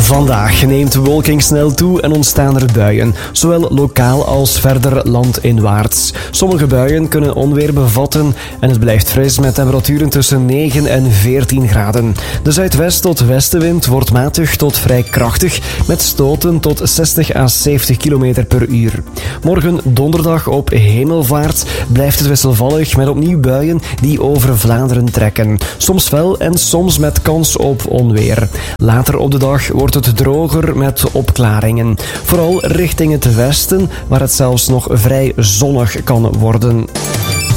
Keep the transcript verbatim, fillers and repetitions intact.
Vandaag neemt de bewolking snel toe en ontstaan er buien, zowel lokaal als verder landinwaarts. Sommige buien kunnen onweer bevatten en het blijft fris met temperaturen tussen negen en veertien graden. De zuidwest- tot westenwind wordt matig tot vrij krachtig met stoten tot zestig à zeventig kilometer per uur. Morgen donderdag op Hemelvaart blijft het wisselvallig met opnieuw buien die over Vlaanderen trekken. Soms fel en soms met kans op onweer. Later op de dag wordt het droger met opklaringen. Vooral richting het westen, waar het zelfs nog vrij zonnig kan worden.